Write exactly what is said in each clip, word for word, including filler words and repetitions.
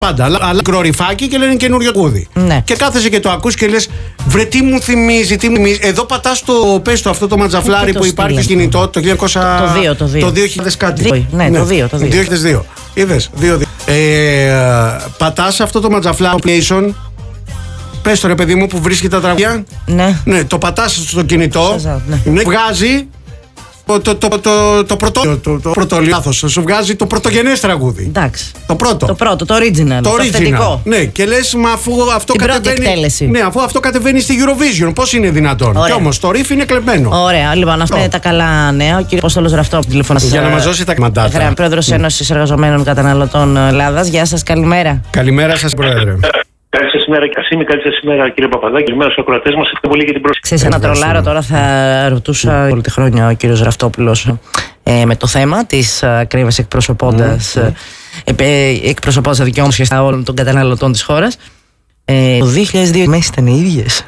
Πάντα, αλλά, αλλά κρορυφάκι και λένε καινούριο κούδι. Ναι. Και κάθεσαι και το ακούς και λες, βρε τι μου θυμίζει, τι μου θυμίζει. Εδώ πατάς το, πες το αυτό το ματζαφλάρι που υπάρχει στο κινητό το χίλια εννιακόσια. Το δύο, το δύο. Το δύο χιλιάδες κάτι. Δύο, ναι, ναι, το δύο. Το δύο. δύο χιλιάδες δύο. Είδες, δύο, δύο. Ε, πατάς αυτό το ματζαφλάρι application. Πες το ρε παιδί μου που βρίσκει τα τραγούδια. Ναι. Ναι, το πατάς στο κινητό. Ναι. Ναι, βγάζει. Το, το, το, το, το πρωτό, το, το πρωτό λάθος, σου βγάζει το πρωτογενές τραγούδι. Εντάξει. Το πρώτο. Το πρώτο, το original. Το, το original. αυθεντικό. Ναι, και λες, μα αφού αυτό την κατεβαίνει. Πρώτη εκτέλεση. Ναι, αφού αυτό κατεβαίνει στη Eurovision, πώς είναι δυνατόν. Ωραία. Και όμως το ριφ είναι κλεμμένο. Ωραία, λοιπόν, αυτά είναι τα καλά νέα. Ο κύριος Απόστολος Ραφτό από τηλεφωνά. Για να μας δώσει τα μαντάτα. Πρόεδρος mm. Ένωσης Εργαζομένων Καταναλωτών Ελλάδας. Γεια σας, καλημέρα. Καλημέρα σας, Πρόεδρε. Καλή σας ημέρα, Κασίμη. Καλή σας ημέρα, κύριε Παπαδάκη. Καλημέρα στους ακροατές μας. Ευχαριστώ πολύ για την πρόσκληση. Ξέρεις, ένα τρολάρο τώρα θα ρωτούσα όλη τη χρόνια ο κύριος Ραφτόπουλος ε, με το θέμα της ακρίβειας εκπροσωπώντας mm. ε, εκπροσωπώντας τα δικαιώματα όλων των καταναλωτών της χώρας. Ε, το δύο χιλιάδες δύο οι τιμές ήταν οι ίδιες.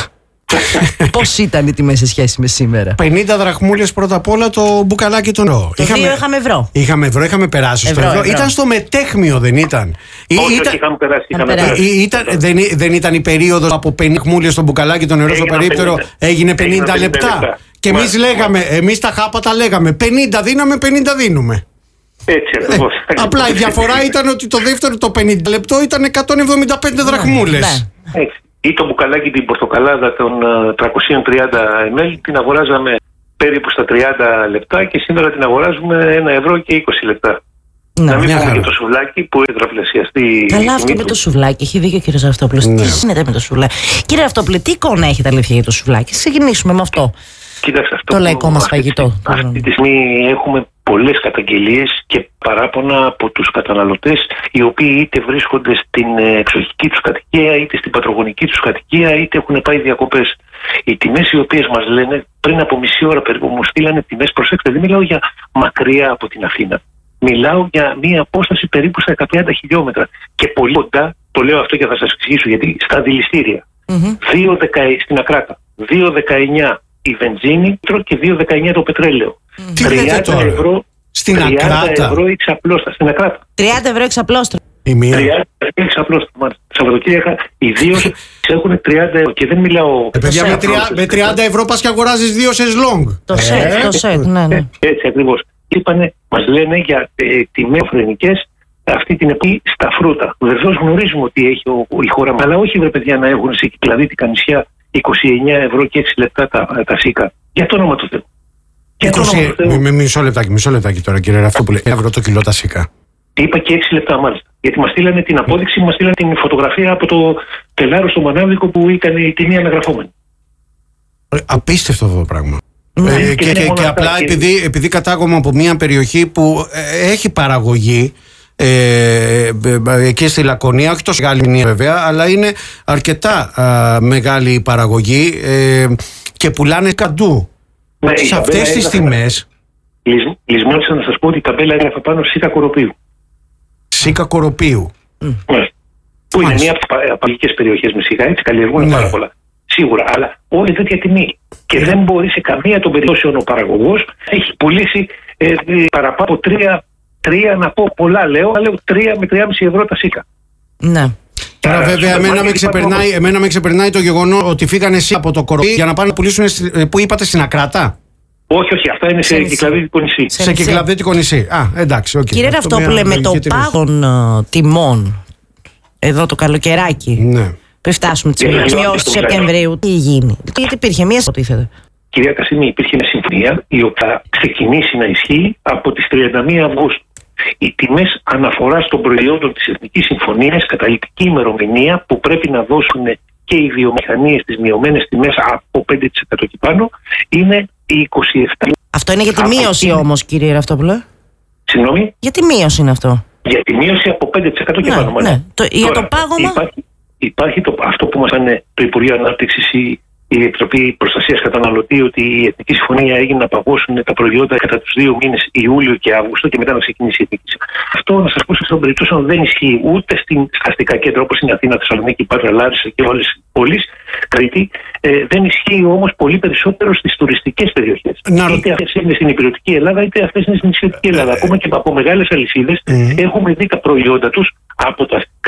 Πώς ήταν οι τιμές σε σχέση με σήμερα? πενήντα δραχμούλες πρώτα απ' όλα το μπουκαλάκι των νερό. Το είχαμε, δύο είχαμε ευρώ. Είχαμε ευρώ, είχαμε περάσει ευρώ, στο ευρώ. ευρώ. Ήταν στο μετέχμιο, δεν ήταν? Όχι, ήταν... όχι, είχαμε περάσει. Είχαμε περάσει. περάσει. Ήταν, δεν, δεν ήταν η περίοδος από πενήντα δραχμούλες στο μπουκαλάκι των νερό στο περίπτερο, έγινε πενήντα λεπτά. Και εμείς λέγαμε, εμείς τα χάπατα λέγαμε πενήντα δίναμε, πενήντα δίνουμε. Έτσι ακριβώς. Ε, απλά η διαφορά ήταν ότι το δεύτερο, το πενήντα λεπτό, ήταν εκατόν εβδομήντα πέντε δραχμούλες. Ναι. Έτσι. Ή το μπουκαλάκι την πορτοκαλάδα των τριακόσια τριάντα μιλιλίτρων την αγοράζαμε περίπου στα τριάντα λεπτά και σήμερα την αγοράζουμε ένα ευρώ και είκοσι λεπτά. Ναι, να μην πούμε χαρά. και το σουβλάκι που έχει τραφλασιαστεί. Καλά, αυτό με το σουβλάκι. Έχει δίκιο ο κύριος Ραφτόπουλος. Ναι. Τι γίνεται με το σουβλάκι? Κύριε Ραφτόπουλε, τι εικόνα έχετε αλήθεια για το σουβλάκι? Ξεκινήσουμε με αυτό. Κοίταξε, αυτό Το που λαϊκό μας αυτή- φαγητό. Αυτή τη στιγμή έχουμε πολλές καταγγελίες και παράπονα από τους καταναλωτές, οι οποίοι είτε βρίσκονται στην εξοχική τους κατοικία, είτε στην πατρογονική τους κατοικία, είτε έχουν πάει διακοπές. Οι τιμές οι οποίες μας λένε πριν από μισή ώρα περίπου μου στείλανε τιμές, προσέξτε, δεν μιλάω για μακριά από την Αθήνα. Μιλάω για μία απόσταση περίπου στα τριάντα χιλιόμετρα. Και πολύ κοντά, το λέω αυτό και θα σας εξηγήσω γιατί, στα δηληστήρια. Mm-hmm. δύο δέκα στην Ακράτα. δύο δεκαεννιά η βενζίνη και δύο δεκαεννιά το πετρέλαιο. Τι λέτε τώρα? ευρώ, Στην τριάντα Ακράτα. ευρώ εξαπλώστα. Στην Ακράτα. τριάντα ευρώ εξαπλώστρο. Η μία. τριάντα ευρώ εξαπλώστα. Μάλιστα. Σαββατοκύριακα οι δύο έχουν τριάντα ευρώ. Και δεν μιλάω. Ε, παιδιά, με, τρία- με τριάντα ευρώ πας και αγοράζεις δύο σεζλόγκ. Το σετ, το σετ, ναι, ναι. Έτσι ακριβώς. Είπανε, μας λένε για ε, τιμές φρενικές αυτή την εποχή στα φρούτα. Βεβαίως γνωρίζουμε ότι έχει ο, ο, η χώρα μας. Αλλά όχι, βρε παιδιά, να έχουν σε κυκλαδίτικα νησιά είκοσι εννιά ευρώ και έξι λεπτά τα, τα σίκα. Για το όνομα του Θεού. Για το όνομα του Θεού. είκοσι με μισό λεπτάκι, μισό λεπτάκι τώρα, κύριε Ραφτόπουλε. Ευρώ το κιλό τα σίκα. Είπα και έξι λεπτά μάλιστα. Γιατί μας στείλανε την απόδειξη, μας στείλανε την φωτογραφία από το τελάρο στο Μανάβικο που ήταν η τιμή αναγραφόμενη. Ε, Απίστευτο αυτό το πράγμα. Ναι. Ε, Και και, δεν και, είναι μόνο και αυτά, απλά και- επειδή, επειδή κατάγομαι από μια περιοχή που ε, έχει παραγωγή ε, ε, ε, εκεί στη Λακωνία, όχι τόσο μεγάλη βέβαια, αλλά είναι αρκετά α, μεγάλη η παραγωγή ε, και πουλάνε καντού. Ναι, Σε η αυτές ταμπέλα τις έγραφε- τιμές, Λυσ- Λυσμόνισα να σας πω ότι η ταμπέλα έγραφε πάνω σίκα κοροπίου. σίκα κοροπίου. Μάλιστα. Που είναι Μάλιστα. μία από τις απαγικές περιοχές με σιγά, έτσι καλλιεργούν Ναι. πάρα πολλά. Σίγουρα, αλλά όλη τέτοια τιμή. Και δεν μπορεί σε καμία των περιπτώσεων ο παραγωγός έχει πουλήσει ε, ε, παραπάνω από τρία, τρία, να πω πολλά λέω, αλλά λέω τρία με τριάμισι ευρώ τα σίκα. Ναι. Τώρα Άρα, βέβαια στο εμένα με, μάρκετ ξεπερνάει, υπάρχει εμένα με ξεπερνάει το γεγονός ότι φύγανε εσύ από το κοροπή για να πάνε να πουλήσουν στη- ε, που είπατε στην Ακράτα. Όχι, όχι, αυτά είναι Σε σε νησί. κυκλαδίτικο νησί. Σε Σε νησί. κυκλαδίτικο νησί. Α, εντάξει, οκ. Κύριε Αυτό Ραφτόπουλε, μια με το λογική τιμή. πάγον ε, τιμών εδώ το καλοκαιράκι, Ναι. πριν φτάσουμε τις Για να μειώσεις μην του το βλέπω. Σεπτεμβρίου, τι γίνει? Γιατί υπήρχε μία υποτίθεται. Κυρία Κασίμη, υπήρχε μια συμφωνία η οποία θα ξεκινήσει να ισχύει από τις τριάντα μία Αυγούστου. Οι τιμές αναφοράς των προϊόντων της Εθνικής Συμφωνίας, καταληκτική ημερομηνία που πρέπει να δώσουν και οι βιομηχανίες τις μειωμένες τιμές από πέντε τοις εκατό και πάνω, είναι η είκοσι επτά. Αυτό είναι για τη Από μείωση εκεί- όμως, κύριε Ραφτόπουλε. Συγγνώμη, Για τη μείωση είναι αυτό. για τη μείωση από πέντε τοις εκατό και Ναι, πάνω. μάλιστα. ναι. Το- για το πάγωμα? Υπάρχει, υπάρχει το, αυτό που μας έκανε το Υπουργείο Ανάπτυξης ή η Επιτροπή Προστασίας Καταναλωτή, ότι η Εθνική Συμφωνία έγινε να παγώσουν τα προϊόντα κατά τους δύο μήνες Ιούλιο και Αύγουστο και μετά να ξεκινήσει η Εθνική Συμφωνία. Αυτό, να σας πω, σε αυτόν περιπτώσεων δεν ισχύει ούτε στην, στα αστικά κέντρα όπως είναι Αθήνα, Θεσσαλονίκη, Πάτρα, Λάρισα και όλες τις πόλεις, Κρήτη. Ε, δεν ισχύει όμως πολύ περισσότερο στις τουριστικές περιοχές. Να ρω- Είτε αυτές είναι στην υπηρετική Ελλάδα, είτε αυτές είναι στην νησιωτική Ελλάδα. Ακόμα και από μεγάλες αλυσίδες Mm. έχουμε δει τα προϊόντα τους από τα αστικά